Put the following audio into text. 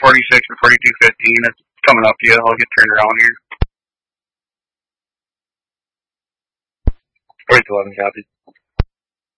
46 or 4215. It's coming up to you. I'll get turned around here. 4211 copy.